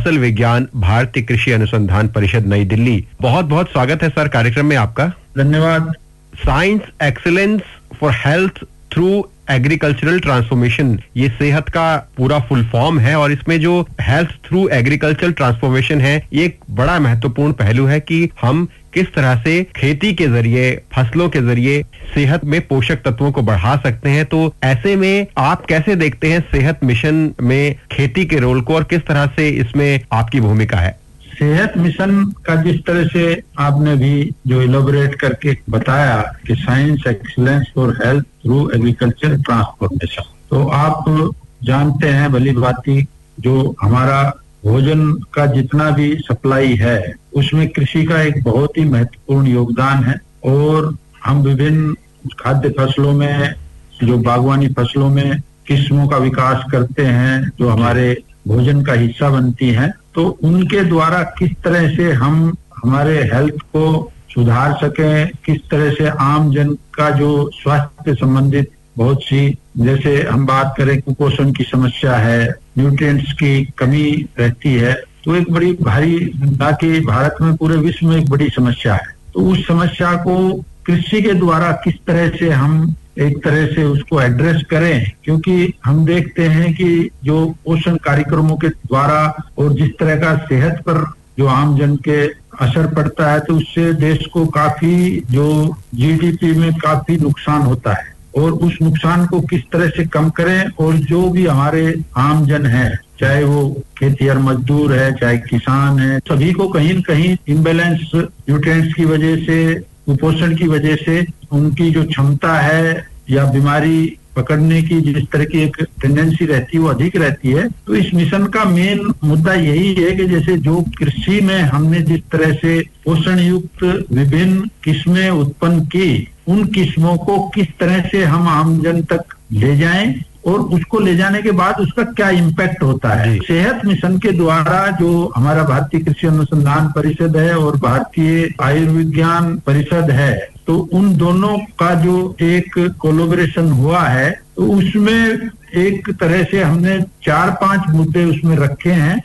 फसल विज्ञान, भारतीय कृषि अनुसंधान परिषद, नई दिल्ली। बहुत बहुत स्वागत है सर कार्यक्रम में आपका। धन्यवाद। Science excellence for health through agricultural transformation, ये सेहत का पूरा फुल फॉर्म है और इसमें जो हेल्थ थ्रू एग्रीकल्चरल ट्रांसफॉर्मेशन है, ये एक बड़ा महत्वपूर्ण पहलू है कि हम किस तरह से खेती के जरिए, फसलों के जरिए सेहत में पोषक तत्वों को बढ़ा सकते हैं। तो ऐसे में आप कैसे देखते हैं सेहत मिशन में खेती के रोल को और किस तरह से इसमें आपकी भूमिका है? सेहत मिशन का जिस तरह से आपने भी जो इलेबोरेट करके बताया कि science excellence for health through agriculture transformation, तो आप जानते हैं भली भांति जो हमारा भोजन का जितना भी सप्लाई है उसमें कृषि का एक बहुत ही महत्वपूर्ण योगदान है। और हम विभिन्न खाद्य फसलों में, जो बागवानी फसलों में किस्मों का विकास करते हैं जो हमारे भोजन का हिस्सा बनती हैं, तो उनके द्वारा किस तरह से हम हमारे हेल्थ को सुधार सकें, किस तरह से आम जन का जो स्वास्थ्य संबंधित बहुत सी, जैसे हम बात करें कुपोषण की समस्या है, न्यूट्रिएंट्स की कमी रहती है, तो एक बड़ी भारी, ना कि भारत में पूरे विश्व में एक बड़ी समस्या है। तो उस समस्या को कृषि के द्वारा किस तरह से हम एक तरह से उसको एड्रेस करें, क्योंकि हम देखते हैं कि जो पोषण कार्यक्रमों के द्वारा और जिस तरह का सेहत पर जो आम जन के असर पड़ता है, तो उससे देश को काफी जो जीडीपी में काफी नुकसान होता है। और उस नुकसान को किस तरह से कम करें, और जो भी हमारे आम जन है, चाहे वो खेतिहर मजदूर है, चाहे किसान है, सभी को कहीं न कहीं इम्बैलेंस न्यूट्रिएंट्स की वजह से, कुपोषण की वजह से उनकी जो क्षमता है या बीमारी पकड़ने की जिस तरह की एक टेंडेंसी रहती है वो अधिक रहती है। तो इस मिशन का मेन मुद्दा यही है कि जैसे जो कृषि में हमने जिस तरह से पोषण युक्त विभिन्न किस्में उत्पन्न की, उन किस्मों को किस तरह से हम आमजन तक ले जाएं और उसको ले जाने के बाद उसका क्या इम्पैक्ट होता है। सेहत मिशन के द्वारा जो हमारा भारतीय कृषि अनुसंधान परिषद है और भारतीय आयुर्विज्ञान परिषद है, तो उन दोनों का जो एक कोलैबोरेशन हुआ है, तो उसमें एक तरह से हमने 4-5 मुद्दे उसमें रखे हैं,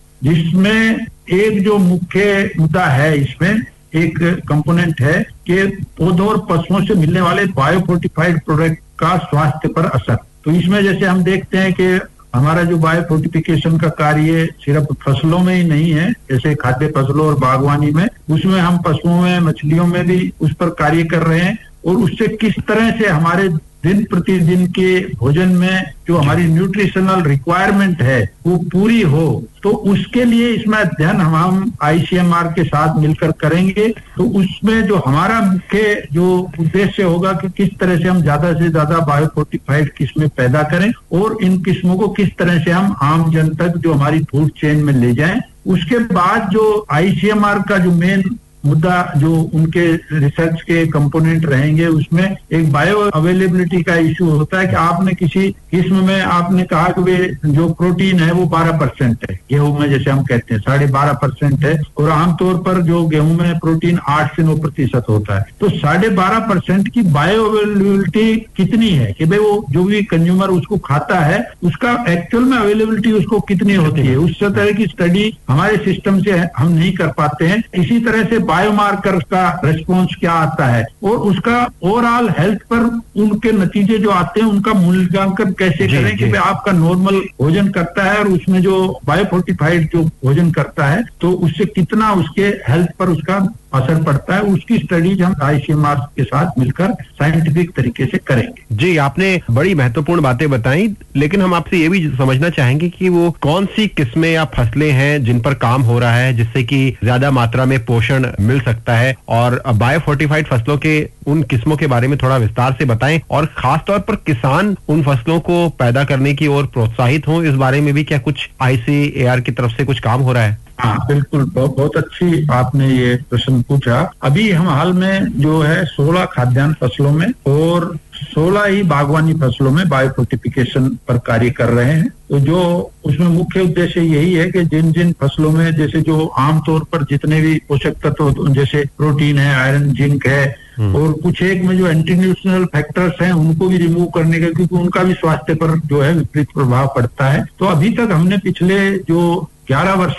जिसमें एक जो मुख्य मुद्दा है, इसमें एक कंपोनेंट है कि पौधों और पशुओं से मिलने वाले बायोफोर्टिफाइड प्रोडक्ट का स्वास्थ्य पर असर। तो इसमें जैसे हम देखते हैं कि हमारा जो बायोफोर्टिफिकेशन का कार्य सिर्फ फसलों में ही नहीं है, जैसे खाद्य फसलों और बागवानी में, उसमें हम पशुओं में, मछलियों में भी उस पर कार्य कर रहे हैं। और उससे किस तरह से हमारे दिन प्रतिदिन के भोजन में जो हमारी न्यूट्रिशनल रिक्वायरमेंट है वो पूरी हो, तो उसके लिए इसमें अध्ययन हम आईसीएमआर के साथ मिलकर करेंगे। तो उसमें जो हमारा मुख्य जो उद्देश्य होगा कि किस तरह से हम ज्यादा से ज्यादा बायोफोर्टिफाइड किस्में पैदा करें और इन किस्मों को किस तरह से हम आम जन तक जो हमारी फूड चेन में ले जाएं। उसके बाद जो आईसीएमआर का जो मेन मुद्दा, जो उनके रिसर्च के कंपोनेंट रहेंगे, उसमें एक बायो अवेलेबिलिटी का इश्यू होता है कि आपने किसी किस्म में आपने कहा कि वे जो प्रोटीन है वो 12% है, गेहूं में जैसे हम कहते हैं 12.5% है, और आमतौर पर जो गेहूं में प्रोटीन 8 से 9% होता है। तो 12.5% की बायो अवेलेबिलिटी कितनी है कि भाई वो जो भी कंज्यूमर उसको खाता है उसका एक्चुअल में अवेलेबिलिटी उसको कितनी होती है, उस तरह की स्टडी हमारे सिस्टम से हम नहीं कर पाते हैं। इसी तरह से बायोमार्कर का रिस्पॉन्स क्या आता है और उसका ओवरऑल हेल्थ पर उनके नतीजे जो आते हैं उनका मूल्यांकन कैसे करें कि आपका नॉर्मल भोजन करता है और उसमें जो बायोफोर्टिफाइड जो भोजन करता है तो उससे कितना उसके हेल्थ पर उसका असर पड़ता है, उसकी स्टडीज हम आईसीएमआर के साथ मिलकर साइंटिफिक तरीके से करेंगे। जी, आपने बड़ी महत्वपूर्ण बातें बताई, लेकिन हम आपसे ये भी समझना चाहेंगे कि वो कौन सी किस्में या फसलें हैं जिन पर काम हो रहा है जिससे कि ज्यादा मात्रा में पोषण मिल सकता है, और बायोफोर्टिफाइड फसलों के उन किस्मों के बारे में थोड़ा विस्तार से बताएं, और खास तौर पर किसान उन फसलों को पैदा करने की ओर प्रोत्साहित हों, इस बारे में भी क्या कुछ आईसीएआर की तरफ से कुछ काम हो रहा है? हाँ बिल्कुल, बहुत अच्छी आपने ये प्रश्न पूछा। अभी हम हाल में जो है 16 खाद्यान्न फसलों में और 16 ही बागवानी फसलों में बायोफोर्टिफिकेशन पर कार्य कर रहे हैं। तो जो उसमें मुख्य उद्देश्य यही है कि जिन जिन फसलों में जैसे जो आमतौर पर जितने भी पोषक तत्व जैसे प्रोटीन है, आयरन, जिंक है, और कुछ एक में जो एंटी न्यूट्रिशनल फैक्टर्स हैं उनको भी रिमूव करने का, क्योंकि उनका भी स्वास्थ्य पर जो है विपरीत प्रभाव पड़ता है। तो अभी तक हमने पिछले जो 11 वर्ष